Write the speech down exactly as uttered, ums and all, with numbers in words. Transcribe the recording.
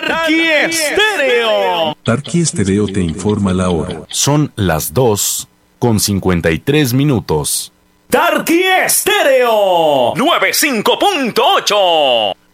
Tarqui Estéreo. Tarqui Estéreo te informa la hora. Son las dos con cincuenta y tres minutos. Tarqui Estéreo noventa y cinco punto ocho.